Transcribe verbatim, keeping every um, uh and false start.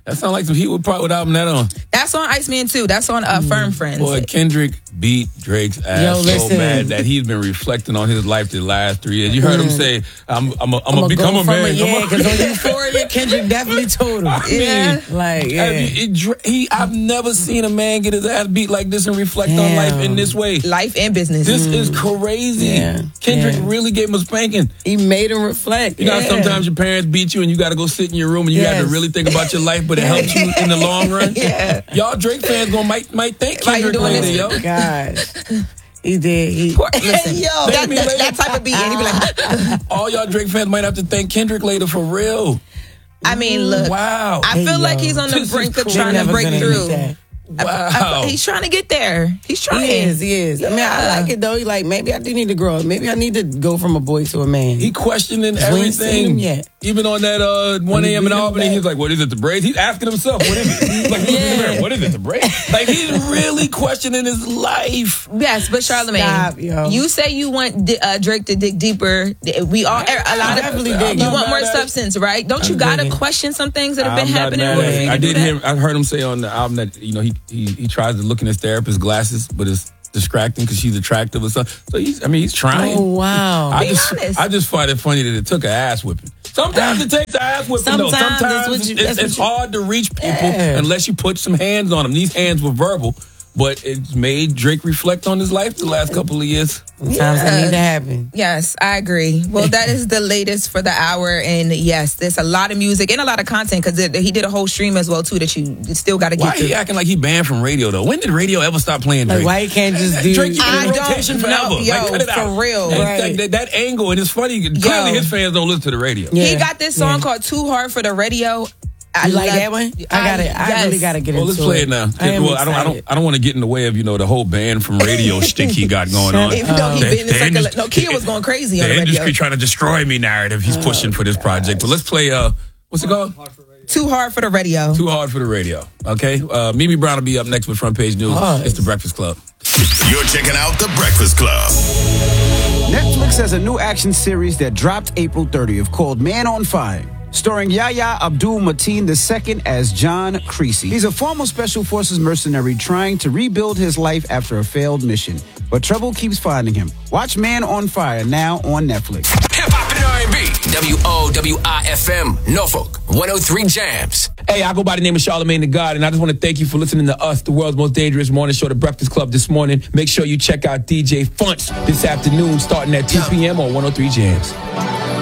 That sounds like some heat with part with album that on. That's on Iceman too. That's on uh, Firm Friends. Boy, Kendrick beat Drake's ass Yo, so listen. bad that he's been reflecting on his life the last three years. You heard him say, "I'm, I'm, a, I'm, I'm gonna become a man." A, yeah, because on Euphoria, Kendrick definitely told him. I mean, yeah, like yeah. I mean, it, he, I've never seen a man get his ass beat like this and reflect Damn. on life in this way. Life and business. This mm. is crazy. Yeah. Kendrick yeah. really gave him a spanking. He made him reflect. You know, yeah. sometimes your parents beat you and you got to go sit in your room and you yes. got to really think about your life, but it helps you in the long run. Yeah. Y'all Drake fans gonna might might thank Kendrick doing later, this? yo. Gosh. He did. He, Poor, listen, yo, that, that, that type of beat, and he be like, all y'all Drake fans might have to thank Kendrick later for real. I mean, look. Wow. I feel hey, like yo. he's on the This brink is of trying to break through. Wow. I, I, he's trying to get there. He's trying. He is, he is. Yeah. I mean, I like it though. He like, maybe I do need to grow up. Maybe I need to go from a boy to a man. He questioning We ain't seen everything. him yet. Even on that uh, one a.m. in Albany, he's like, what is it, the braids? He's asking himself, what is it? He's like, look in the mirror, what is it, the braids? Like, he's really questioning his life. Yes, but Charlamagne, Stop, yo. you say you want uh, Drake to dig deeper. We all, a lot of definitely dig. you I'm want not more mad at it. substance, right? Don't you I'm gotta digging. question some things that have been I'm not happening? mad in order at for it. you I to do did that? hear, I heard him say on the album that, you know, he he, he tries to look in his therapist's glasses, but it's distracting because she's attractive or something. So he's, I mean, he's trying. Oh wow. I Be just, honest. I just find it funny that it took an ass whipping. Sometimes it takes an ass whipping, though. Sometimes Sometimes that's what you- it's, that's it's what you- hard to reach people Yeah. unless you put some hands on them. These hands were verbal, but it's made Drake reflect on his life the last couple of years. Sometimes it need to happen. Yes, I agree. Well, that is the latest for the hour, and yes, there's a lot of music and a lot of content because he did a whole stream as well too that you still got to Why get to. he acting like he banned from radio though? When did radio ever stop playing Drake? Like, why you can't just do? Drake, you I been in don't rotation know, forever. yo, like, cut it for out. real. And Right. that, that angle, and it's funny. Clearly, his fans don't listen to the radio. Yeah. He got this song Yeah. called "Too Hard for the Radio." I You like love- that one? I got it. I yes. really got to get Well, into let's play it now. I am well, I don't, I don't, excited. I don't want to get in the way of you know the whole ban from radio shtick he got going on. Even though he The- been in the circula- indus- no, Kia was going crazy the on the industry radio. trying to destroy me narrative he's pushing for this project. But let's play. Uh, what's it called? Too hard for the radio. Too hard for the radio. Okay. Uh, Mimi Brown will be up next with Front Page News. Nice. It's the Breakfast Club. You're checking out The Breakfast Club. Netflix has a new action series that dropped April thirtieth called Man on Fire, starring Yahya Abdul-Mateen the second as John Creasy. He's a former Special Forces mercenary trying to rebuild his life after a failed mission, but trouble keeps finding him. Watch Man on Fire now on Netflix. Hip-hop and R and B. W O W I F M, Norfolk, one oh three Jams. Hey, I go by the name of Charlamagne the God, and I just want to thank you for listening to us, the world's most dangerous morning show, The Breakfast Club, this morning. Make sure you check out D J Funch this afternoon, starting at two p.m. on one oh three Jams.